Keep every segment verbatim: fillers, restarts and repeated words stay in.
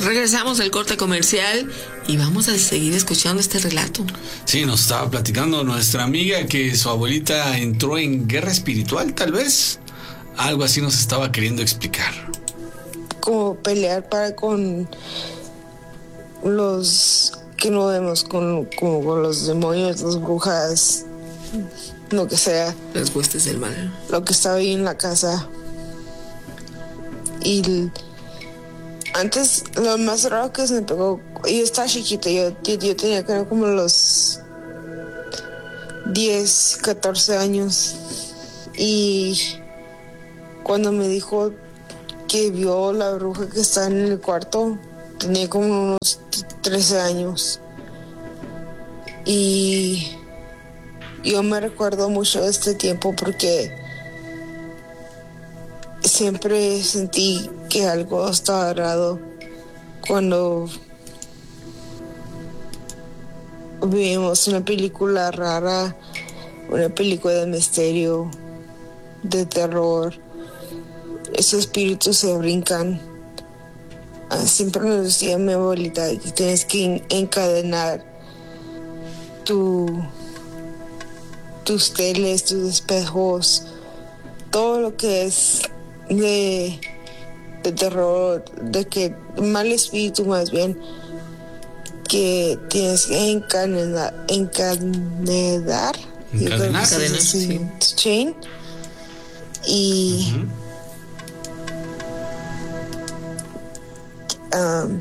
Regresamos del corte comercial y vamos a seguir escuchando este relato. Sí, nos estaba platicando nuestra amiga que su abuelita entró en guerra espiritual, tal vez. Algo así nos estaba queriendo explicar. Como pelear para con los que no vemos, con, como con los demonios, las brujas, lo que sea. Las huestes del mal. Lo que estaba ahí en la casa. Y antes, lo más raro que se me pegó, yo estaba chiquita, yo, yo, yo tenía creo como los diez, catorce años. Y cuando me dijo que vio la bruja que está en el cuarto, tenía como unos trece años. Y yo me recuerdo mucho de este tiempo porque siempre sentí que algo estaba raro cuando vimos una película rara, una película de misterio, de terror. Esos espíritus se brincan. Uh, siempre nos decía mi abuelita que tienes que encadenar tu, tus teles, tus espejos, todo lo que es de, de terror, de que mal espíritu más bien, que tienes que encadenar, encadenar, encadenar, encadenar sí, sí. chain, y Uh-huh. Um,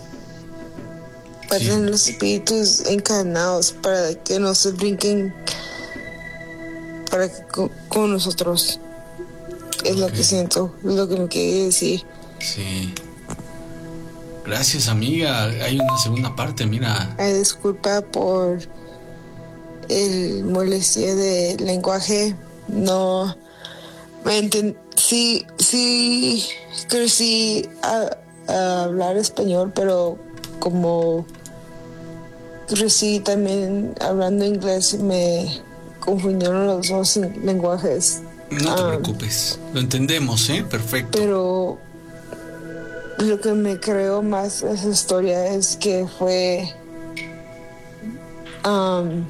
para Sí. tener los espíritus encadenados para que no se brinquen para que con, con nosotros. Es Ok. lo que siento, es lo que me quería decir. Sí. Gracias, amiga. Hay una segunda parte, mira. Ay, disculpa por el molestia de lenguaje. No me enten- sí, sí crecí a, a hablar español, pero como crecí también hablando inglés, me confundieron los dos lenguajes. No te Um, preocupes. Lo entendemos, ¿eh? Perfecto. Pero lo que me creó más esa historia es que fue um,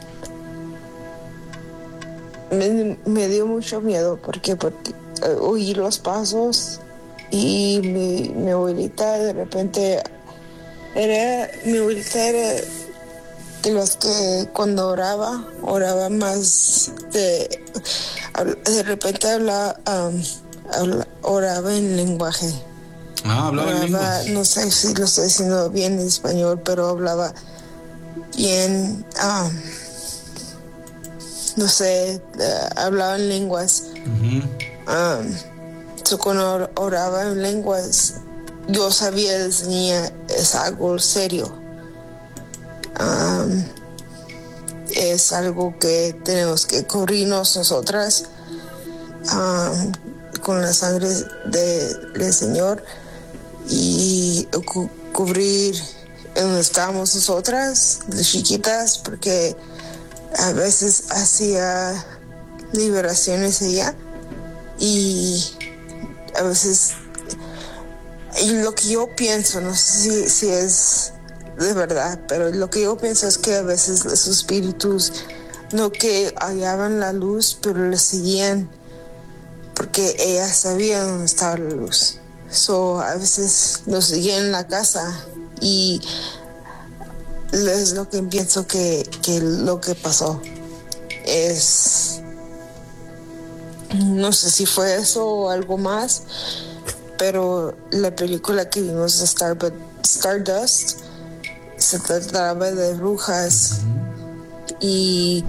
me, me dio mucho miedo porque, porque uh, oí los pasos y mi, mi abuelita de repente era mi abuelita era de los que cuando oraba oraba más de de repente hablaba, um, habla, oraba en lenguaje. Ah, hablaba en Hablaba, lenguas. no sé si lo estoy diciendo bien en español, pero hablaba bien, um, no sé, uh, hablaba en lenguas. Uh-huh. Um, so cuando oraba en lenguas, yo sabía desde niña es algo serio. Um, es algo que tenemos que cubrirnos nosotras um, con la sangre de, del Señor y cu- cubrir en donde estamos nosotras, de chiquitas, porque a veces hacía liberaciones ella y a veces y lo que yo pienso, no sé si, si es de verdad, pero lo que yo pienso es que a veces los espíritus no que hallaban la luz, pero le seguían porque ella sabía dónde estaba la luz. So, a veces nos seguían en la casa y es lo que pienso que, que lo que pasó es, no sé si fue eso o algo más, pero la película que vimos de Star, Stardust se trataba de brujas. Uh-huh. Y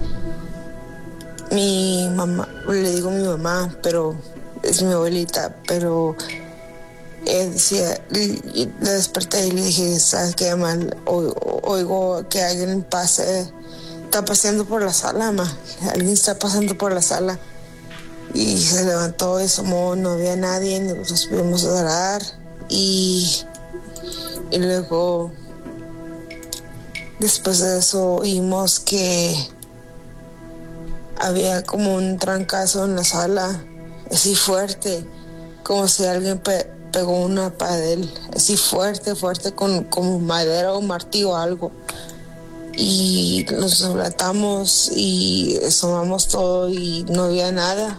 mi mamá, le digo mi mamá, pero es mi abuelita, pero ella decía, le desperté y le dije, ¿sabes qué, mamá? O, oigo que alguien pase, está paseando por la sala, ma. Alguien está pasando por la sala. Y se levantó y asomó, no había nadie, nosotros pudimos orar y, y luego después de eso oímos que había como un trancazo en la sala, así fuerte, como si alguien pe- pegó una pared así fuerte, fuerte, con como madera o martillo o algo. Y nos levantamos y asomamos todo y no había nada.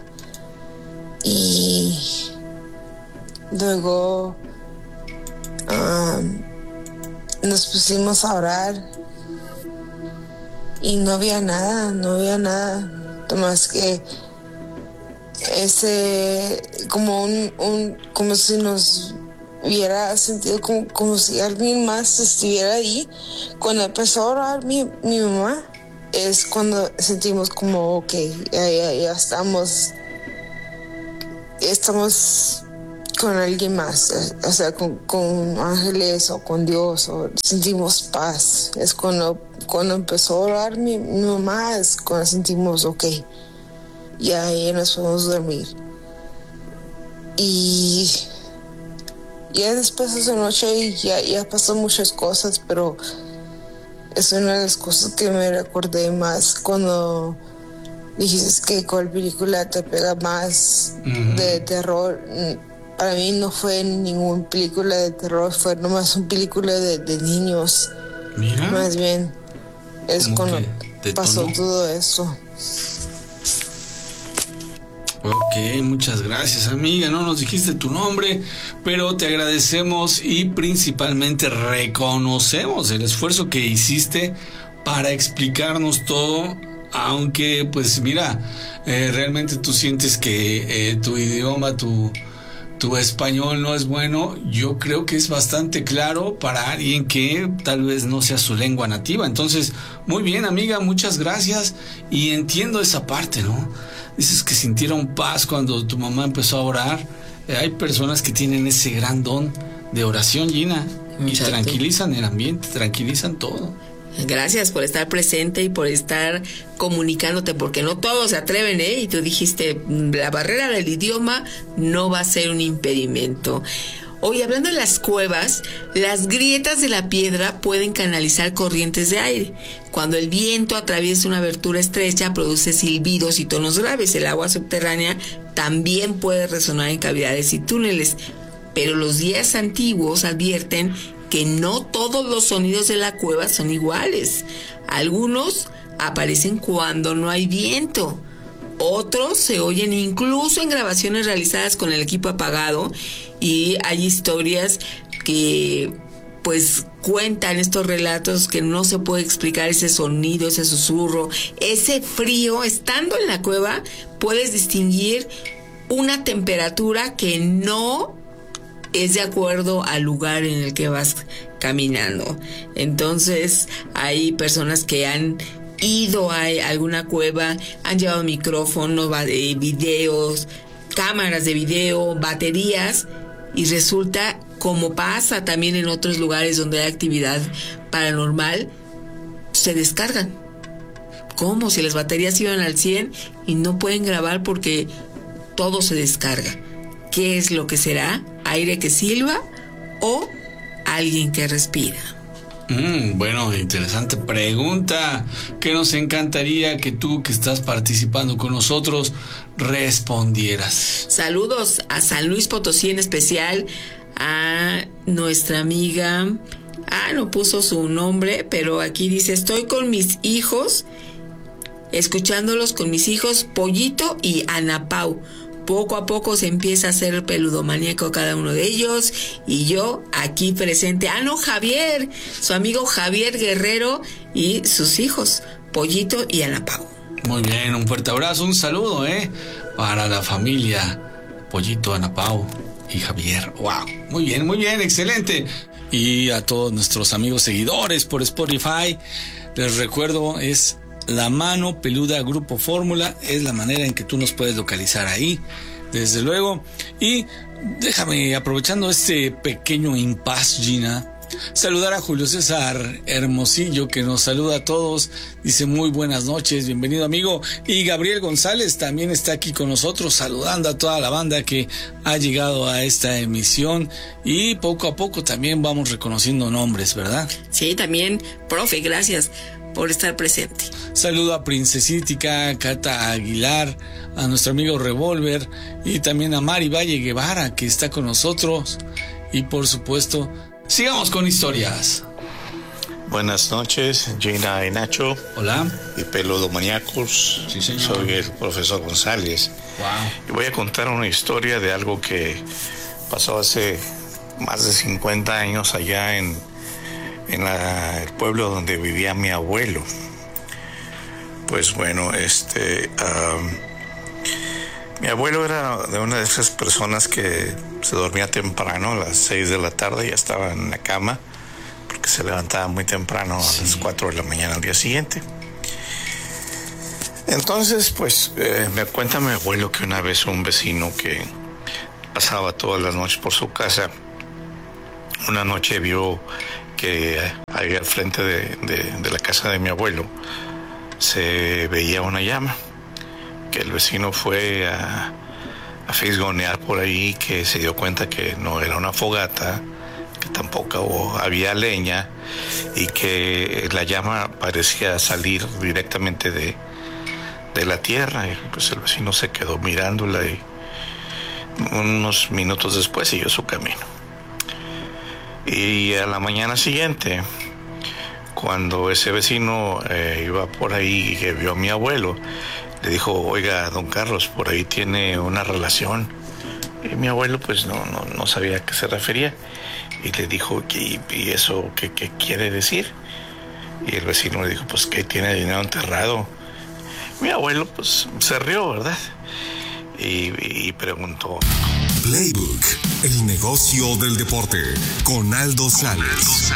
Y luego um, nos pusimos a orar y no había nada, no había nada, más que ese, como un, un como si nos hubiera sentido como, como si alguien más estuviera ahí. Cuando empezó a orar mi, mi mamá, es cuando sentimos como, ok, ya, ya, ya estamos, estamos con alguien más, o sea, con, con ángeles o con Dios, o sentimos paz. Es cuando, cuando empezó a orar mi, mi mamá, es cuando sentimos, ok, ya, ya nos podemos dormir. Y ya después de esa noche ya, ya pasó muchas cosas, pero es una de las cosas que me recordé más cuando dijiste que cuál película te pega más uh-huh. de terror. Para mí no fue ninguna película de terror, fue nomás una película de, de niños. Mira. Más bien, es cuando pasó todo eso. Ok, muchas gracias, amiga. No nos dijiste tu nombre, pero te agradecemos y principalmente reconocemos el esfuerzo que hiciste para explicarnos todo, aunque pues mira, eh, realmente tú sientes que eh, tu idioma, tu, tu español no es bueno. Yo creo que es bastante claro para alguien que tal vez no sea su lengua nativa. Entonces, muy bien, amiga, muchas gracias y entiendo esa parte, ¿no? Dices que sintieron paz cuando tu mamá empezó a orar. Eh, hay personas que tienen ese gran don de oración, Gina, y Exacto. tranquilizan el ambiente, tranquilizan todo. Gracias por estar presente y por estar comunicándote, porque no todos se atreven, ¿eh? Y tú dijiste, la barrera del idioma no va a ser un impedimento. Hoy, hablando de las cuevas, las grietas de la piedra pueden canalizar corrientes de aire. Cuando el viento atraviesa una abertura estrecha, produce silbidos y tonos graves. El agua subterránea también puede resonar en cavidades y túneles. Pero los guías antiguos advierten que no todos los sonidos de la cueva son iguales. Algunos aparecen cuando no hay viento. Otros se oyen incluso en grabaciones realizadas con el equipo apagado, y hay historias que pues cuentan estos relatos que no se puede explicar ese sonido, ese susurro, ese frío. Estando en la cueva puedes distinguir una temperatura que no es de acuerdo al lugar en el que vas caminando. Entonces hay personas que han ido a alguna cueva, han llevado micrófonos, videos, cámaras de video, baterías, y resulta, como pasa también en otros lugares donde hay actividad paranormal, se descargan. Como si las baterías iban al cien y no pueden grabar porque todo se descarga. ¿Qué es lo que será? ¿Aire que silba o alguien que respira? Mm, bueno, interesante pregunta que nos encantaría que tú, que estás participando con nosotros, respondieras. Saludos a San Luis Potosí, en especial a nuestra amiga, ah, no puso su nombre, pero aquí dice: estoy con mis hijos, escuchándolos con mis hijos Pollito y Ana Pau. Poco a poco se empieza a hacer peludomaníaco cada uno de ellos, y yo aquí presente. Ah, no, Javier, su amigo Javier Guerrero y sus hijos, Pollito y Ana Pau. Muy bien, un fuerte abrazo, un saludo, ¿eh? Para la familia Pollito, Ana Pau y Javier. Wow, muy bien, muy bien, excelente. Y a todos nuestros amigos seguidores por Spotify, les recuerdo, es La Mano Peluda Grupo Fórmula, es la manera en que tú nos puedes localizar ahí, desde luego. Y déjame, aprovechando este pequeño impasse, Gina, saludar a Julio César Hermosillo, que nos saluda a todos, dice muy buenas noches, bienvenido amigo. Y Gabriel González también está aquí con nosotros, saludando a toda la banda que ha llegado a esta emisión, y poco a poco también vamos reconociendo nombres, ¿verdad? Sí, también, profe, gracias. por estar presente. Saludo a Princesítica, Cata Aguilar, a nuestro amigo Revolver y también a Mari Valle Guevara, que está con nosotros. Y por supuesto, sigamos con historias. Buenas noches, Gina y Nacho. Hola. Y Peludo Maníacos. Sí, señor. Soy el profesor González. Wow. Y voy a contar una historia de algo que pasó hace más de cincuenta años allá en, en la, el pueblo donde vivía mi abuelo. Pues bueno, este... Um, mi abuelo era de una de esas personas que se dormía temprano, a las seis de la tarde, ya estaba en la cama, porque se levantaba muy temprano, sí, a las cuatro de la mañana al día siguiente. Entonces, pues, eh, me cuenta mi abuelo que una vez un vecino que pasaba todas las noches por su casa, una noche vio que ahí al frente de, de, de la casa de mi abuelo se veía una llama, que el vecino fue a, a fisgonear por ahí, que se dio cuenta que no era una fogata, que tampoco había leña y que la llama parecía salir directamente de, de la tierra. Y pues el vecino se quedó mirándola y unos minutos después siguió su camino. Y a la mañana siguiente, cuando ese vecino eh, iba por ahí y que vio a mi abuelo, le dijo: oiga, don Carlos, por ahí tiene una relación. Y mi abuelo pues no, no, no sabía a qué se refería. Y le dijo: ¿y, y eso qué, qué quiere decir? Y el vecino le dijo: pues que tiene dinero enterrado. Mi abuelo pues se rió, ¿verdad? Y, y preguntó: Playbook, el negocio del deporte, con Aldo Sales.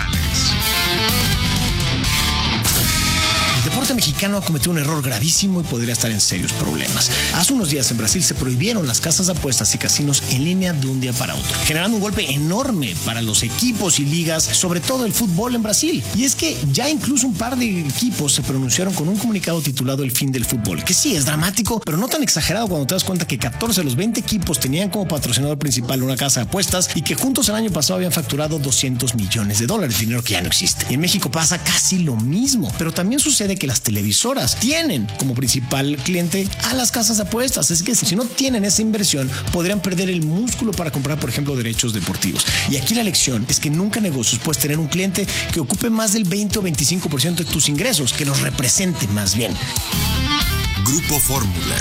El deporte mexicano ha cometido un error gravísimo y podría estar en serios problemas. Hace unos días en Brasil se prohibieron las casas de apuestas y casinos en línea de un día para otro, generando un golpe enorme para los equipos y ligas, sobre todo el fútbol en Brasil. Y es que ya incluso un par de equipos se pronunciaron con un comunicado titulado El fin del fútbol, que sí es dramático, pero no tan exagerado cuando te das cuenta que catorce de los veinte equipos tenían como patrocinador principal una casa de apuestas y que juntos el año pasado habían facturado doscientos millones de dólares, dinero que ya no existe. Y en México pasa casi lo mismo, pero también sucede que las televisoras tienen como principal cliente a las casas de apuestas. Es que si no tienen esa inversión, podrían perder el músculo para comprar, por ejemplo, derechos deportivos. Y aquí la lección es que nunca en negocios puedes tener un cliente que ocupe más del veinte o veinticinco por ciento de tus ingresos, que los represente más bien. Grupo Fórmula.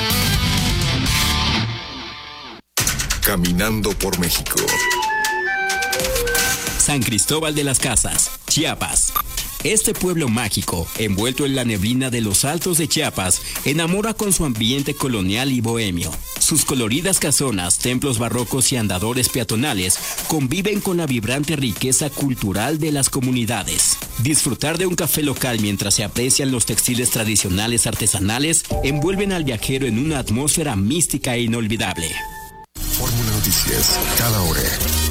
Caminando por México. San Cristóbal de las Casas, Chiapas. Este pueblo mágico, envuelto en la neblina de los altos de Chiapas, enamora con su ambiente colonial y bohemio. Sus coloridas casonas, templos barrocos y andadores peatonales conviven con la vibrante riqueza cultural de las comunidades. Disfrutar de un café local mientras se aprecian los textiles tradicionales artesanales envuelven al viajero en una atmósfera mística e inolvidable. Fórmula Noticias, cada hora.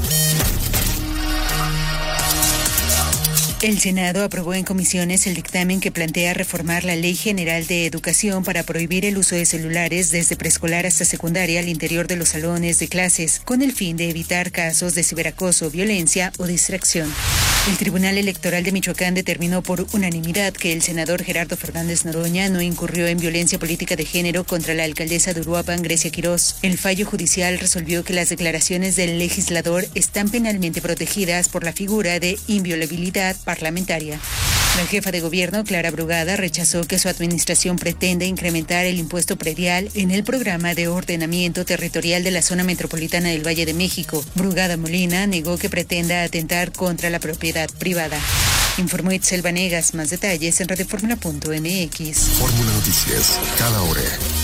El Senado aprobó en comisiones el dictamen que plantea reformar la Ley General de Educación para prohibir el uso de celulares desde preescolar hasta secundaria al interior de los salones de clases, con el fin de evitar casos de ciberacoso, violencia o distracción. El Tribunal Electoral de Michoacán determinó por unanimidad que el senador Gerardo Fernández Noroña no incurrió en violencia política de género contra la alcaldesa de Uruapan, Grecia Quirós. El fallo judicial resolvió que las declaraciones del legislador están penalmente protegidas por la figura de inviolabilidad parlamentaria. La jefa de gobierno, Clara Brugada, rechazó que su administración pretenda incrementar el impuesto predial en el programa de ordenamiento territorial de la zona metropolitana del Valle de México. Brugada Molina negó que pretenda atentar contra la propiedad privada. Informó Itzel Vanegas. Más detalles en radioformula punto m x. Fórmula Noticias, cada hora.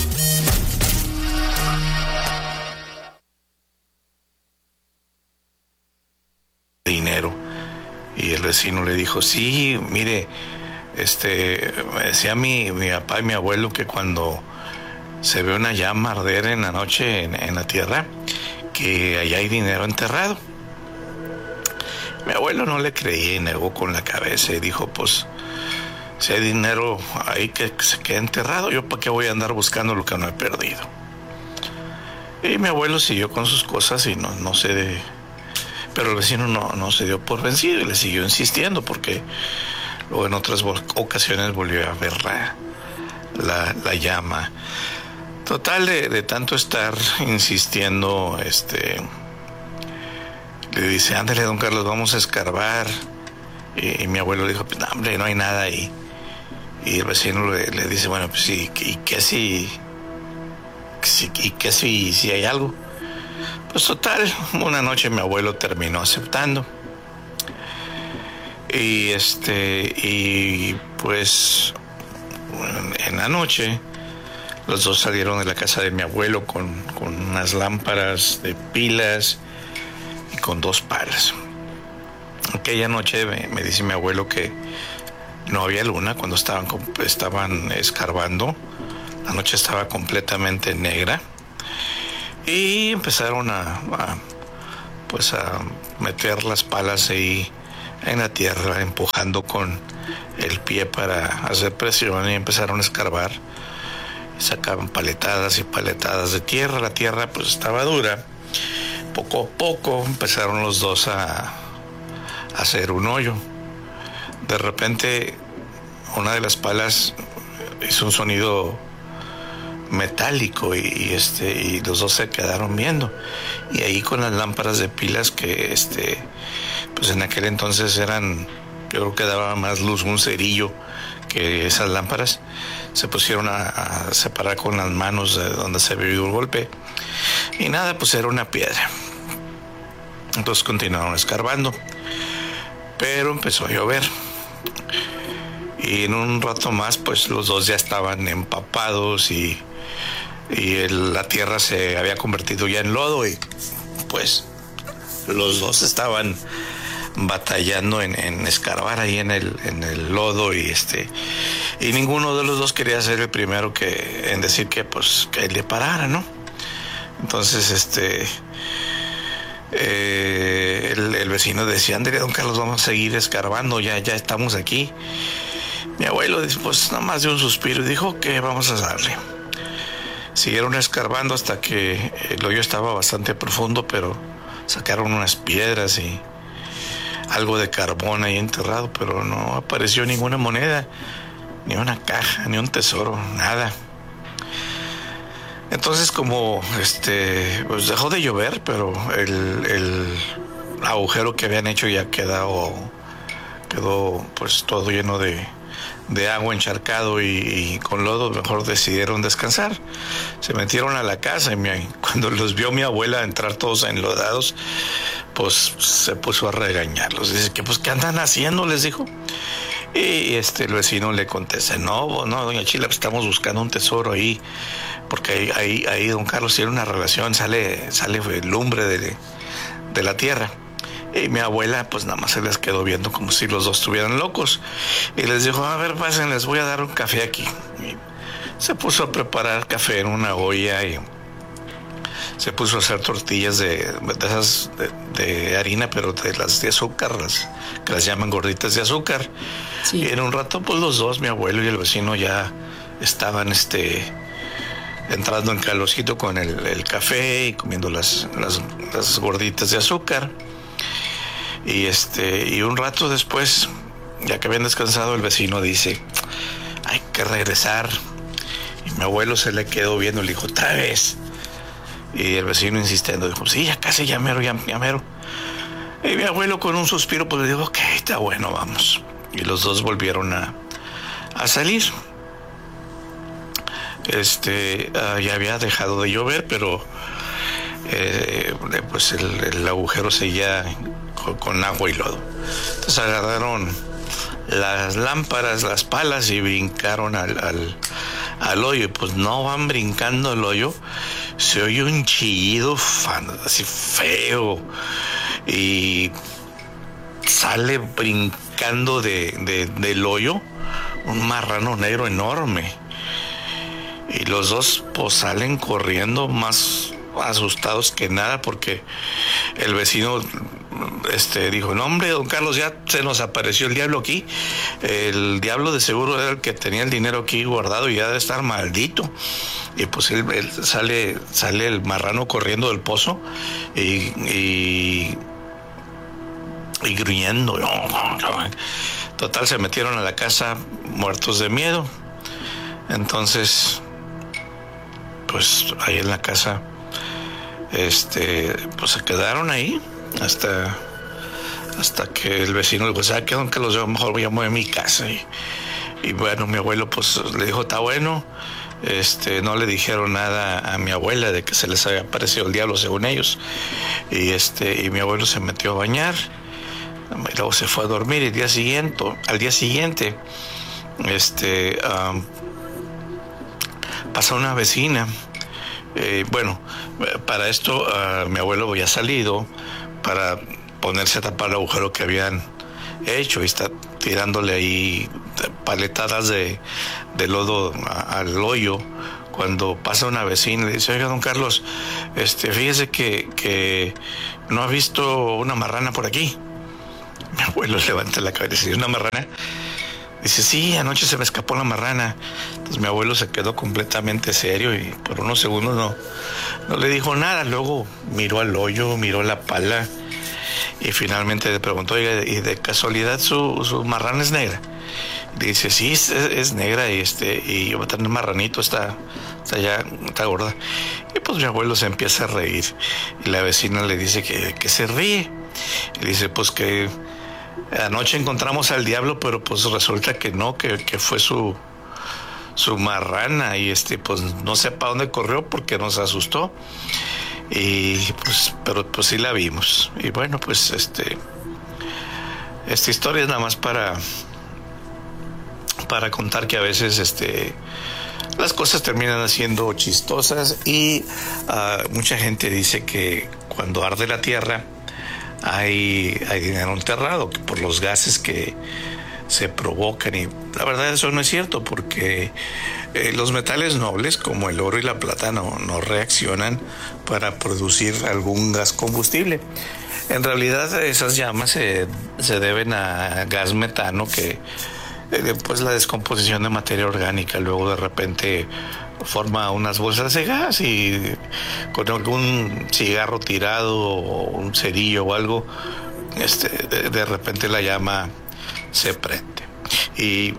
Dinero. Y el vecino le dijo: sí, mire, este, me decía mi, mi papá y mi abuelo que cuando se ve una llama arder en la noche en, en la tierra, que allá hay dinero enterrado. Mi abuelo no le creía y negó con la cabeza y dijo: pues, si hay dinero ahí que se quede enterrado, yo para qué voy a andar buscando lo que no he perdido. Y mi abuelo siguió con sus cosas y no, no sé de... Pero el vecino no, no se dio por vencido y le siguió insistiendo porque luego en otras ocasiones volvió a ver la, la, la llama. Total, de, de tanto estar insistiendo, este, le dice, ándale, don Carlos, vamos a escarbar. Y, y mi abuelo dijo, pues, no, hombre, no hay nada ahí. Y el vecino le, le dice, bueno, pues sí, ¿y qué si, si, y qué si, si hay algo? Pues total, una noche mi abuelo terminó aceptando. Y este, y pues en la noche los dos salieron de la casa de mi abuelo con, con unas lámparas de pilas y con dos palas. Aquella noche me, me dice mi abuelo que no había luna cuando estaban, estaban escarbando. La noche estaba completamente negra y empezaron a, a pues a meter las palas ahí en la tierra, empujando con el pie para hacer presión, y empezaron a escarbar. Sacaban paletadas y paletadas de tierra. La tierra pues estaba dura. Poco a poco empezaron los dos a, a hacer un hoyo. De repente una de las palas hizo un sonido metálico y, y este y los dos se quedaron viendo, y ahí con las lámparas de pilas que este pues en aquel entonces eran, yo creo que daba más luz un cerillo que esas lámparas, se pusieron a, a separar con las manos de donde se había oído el golpe, y nada, pues era una piedra. Entonces continuaron escarbando, pero empezó a llover, y en un rato más pues los dos ya estaban empapados y, y el, la tierra se había convertido ya en lodo, y pues los dos estaban batallando en, en escarbar ahí en el, en el lodo, y este y ninguno de los dos quería ser el primero que en decir que pues que le parara, ¿no? Entonces este eh, el, el vecino decía, André, don Carlos, vamos a seguir escarbando, ya, ya estamos aquí. Mi abuelo dice, pues nada más de un suspiro, y dijo que vamos a darle. Siguieron escarbando hasta que el hoyo estaba bastante profundo, pero sacaron unas piedras y algo de carbón ahí enterrado, pero no apareció ninguna moneda, ni una caja, ni un tesoro, nada. Entonces, como este pues dejó de llover, pero el, el agujero que habían hecho ya quedó quedó pues todo lleno de de agua, encharcado y, y con lodo, mejor decidieron descansar. Se metieron a la casa, y mi, cuando los vio mi abuela entrar todos enlodados, pues se puso a regañarlos. Dice que pues qué andan haciendo, les dijo. Y este el vecino le contesta, no, no, doña Chila, pues estamos buscando un tesoro ahí, porque ahí, ahí, ahí don Carlos tiene una relación, sale, sale lumbre de, de la tierra. Y mi abuela pues nada más se les quedó viendo como si los dos estuvieran locos, y les dijo, a ver, pasen, les voy a dar un café aquí. Y se puso a preparar café en una olla y se puso a hacer tortillas de, de esas de, de harina, pero de las de azúcar, las que las llaman gorditas de azúcar. Sí. Y en un rato pues los dos, mi abuelo y el vecino, ya estaban este entrando en calorcito con el, el café y comiendo las, las, las gorditas de azúcar. Y este, y un rato después, ya que habían descansado, el vecino dice, hay que regresar. Y mi abuelo se le quedó viendo, le dijo, otra vez. Y el vecino insistiendo, dijo, sí, ya casi, ya mero, ya, ya mero. Y mi abuelo con un suspiro, pues le dijo, ok, está bueno, vamos. Y los dos volvieron a, a salir. Este, uh, ya había dejado de llover, pero eh, pues el, el agujero seguía con, con agua y lodo. Entonces agarraron las lámparas, las palas, y brincaron al, al, al hoyo. Y pues no van brincando el hoyo, se oye un chillido así feo, y sale brincando de, de, del hoyo un marrano negro enorme. Y los dos pues salen corriendo más asustados que nada, porque el vecino este dijo, no hombre, don Carlos, ya se nos apareció el diablo aquí. El diablo de seguro era el que tenía el dinero aquí guardado y ya debe estar maldito. Y pues él, él sale, sale el marrano corriendo del pozo y, y, y gruñendo. Total, se metieron a la casa muertos de miedo. Entonces, pues ahí en la casa, este, pues se quedaron ahí hasta, hasta que el vecino le dijo, ¿sabe qué, don Carlos? Yo mejor voy a mover mi casa. Y, y bueno, mi abuelo pues le dijo, está bueno. Este, no le dijeron nada a mi abuela de que se les había aparecido el diablo según ellos. Y este, y mi abuelo se metió a bañar. Y luego se fue a dormir. Y el día siguiente, al día siguiente, este, um, pasó una vecina. Eh, bueno, para esto uh, mi abuelo había salido para ponerse a tapar el agujero que habían hecho y está tirándole ahí paletadas de, de lodo a, al hoyo. Cuando pasa una vecina le dice, oiga, don Carlos, este, fíjese que, que no ha visto una marrana por aquí. Mi abuelo levanta la cabeza y dice, ¿una marrana? Dice, sí, anoche se me escapó la marrana. Entonces mi abuelo se quedó completamente serio y por unos segundos no, no le dijo nada. Luego miró al hoyo, miró la pala y finalmente le preguntó, oiga, ¿y de casualidad su, su marrana es negra? Dice, sí, es, es negra y este y yo voy a tener marranito, está, está ya, está gorda. Y pues mi abuelo se empieza a reír y la vecina le dice que, que se ríe. Y dice, pues que anoche encontramos al diablo, pero pues resulta que no, que, que fue su, su marrana y este pues no sé para dónde corrió porque nos asustó. Y pues, pero pues sí la vimos. Y bueno, pues este esta historia es nada más para para contar que a veces este las cosas terminan siendo chistosas y uh, mucha gente dice que cuando arde la tierra hay, hay dinero enterrado por los gases que se provocan, y la verdad eso no es cierto porque eh, los metales nobles como el oro y la plata no, no reaccionan para producir algún gas combustible. En realidad esas llamas se, se deben a gas metano que eh, pues la descomposición de materia orgánica luego de repente forma unas bolsas de gas y con algún cigarro tirado o un cerillo o algo este, de, de repente la llama se prende. Y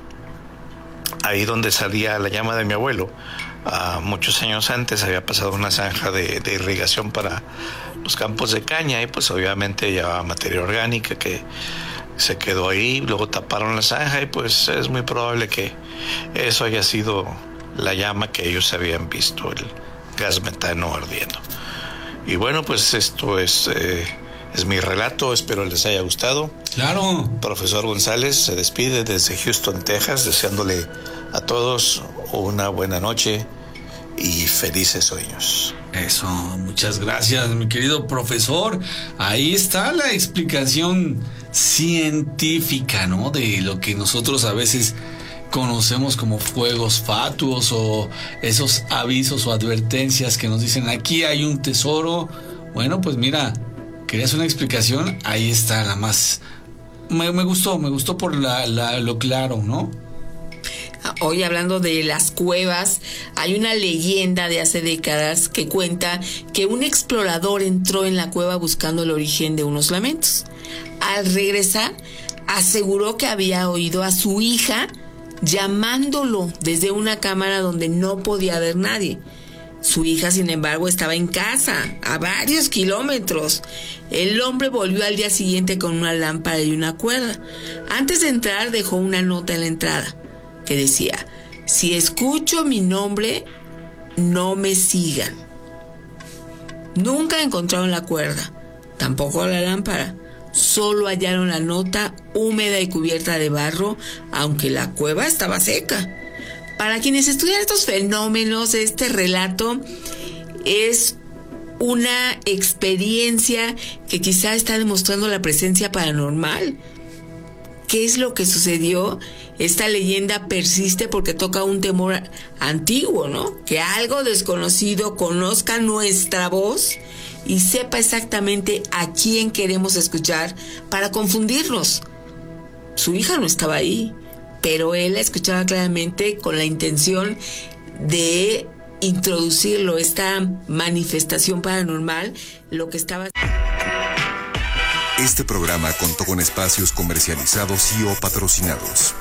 ahí donde salía la llama de mi abuelo, uh, muchos años antes había pasado una zanja de, de irrigación para los campos de caña y pues obviamente llevaba materia orgánica que se quedó ahí, luego taparon la zanja y pues es muy probable que eso haya sido la llama que ellos habían visto, el gas metano ardiendo. Y bueno, pues esto es... Eh, Es mi relato, espero les haya gustado. Claro. Profesor González se despide desde Houston, Texas, deseándole a todos una buena noche y felices sueños. Eso, muchas gracias, mi querido profesor. Ahí está la explicación científica, ¿no? De lo que nosotros a veces conocemos como fuegos fatuos o esos avisos o advertencias que nos dicen aquí hay un tesoro. Bueno, pues mira, ¿querías una explicación? Ahí está la más... Me, me gustó, me gustó por la, la, lo claro, ¿no? Hoy hablando de las cuevas, hay una leyenda de hace décadas que cuenta que un explorador entró en la cueva buscando el origen de unos lamentos. Al regresar, aseguró que había oído a su hija llamándolo desde una cámara donde no podía ver nadie. Su hija, sin embargo, estaba en casa, a varios kilómetros. El hombre volvió al día siguiente con una lámpara y una cuerda. Antes de entrar, dejó una nota en la entrada que decía: si escucho mi nombre, no me sigan. Nunca encontraron la cuerda, tampoco la lámpara. Solo hallaron la nota húmeda y cubierta de barro, aunque la cueva estaba seca. Para quienes estudian estos fenómenos, este relato es una experiencia que quizá está demostrando la presencia paranormal. ¿Qué es lo que sucedió? Esta leyenda persiste porque toca un temor antiguo, ¿no? Que algo desconocido conozca nuestra voz y sepa exactamente a quién queremos escuchar para confundirnos. Su hija no estaba ahí, pero él la escuchaba claramente con la intención de introducirlo, esta manifestación paranormal, lo que estaba... Este programa contó con espacios comercializados y o patrocinados.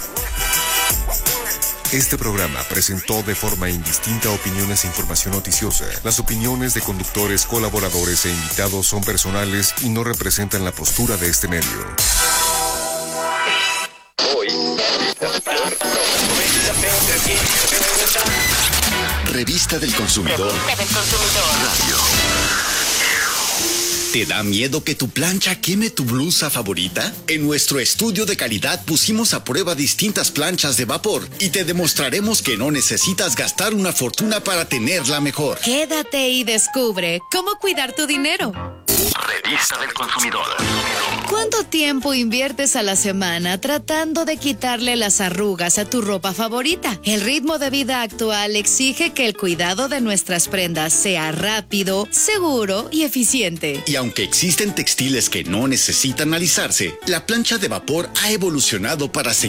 Este programa presentó de forma indistinta opiniones e información noticiosa. Las opiniones de conductores, colaboradores e invitados son personales y no representan la postura de este medio. Revista del Consumidor. Revista del Consumidor. Radio. ¿Te da miedo que tu plancha queme tu blusa favorita? En nuestro estudio de calidad pusimos a prueba distintas planchas de vapor y te demostraremos que no necesitas gastar una fortuna para tenerla mejor. Quédate y descubre cómo cuidar tu dinero. Revista del Consumidor. ¿Cuánto tiempo inviertes a la semana tratando de quitarle las arrugas a tu ropa favorita? El ritmo de vida actual exige que el cuidado de nuestras prendas sea rápido, seguro y eficiente. Y aunque existen textiles que no necesitan alisarse, la plancha de vapor ha evolucionado para seguir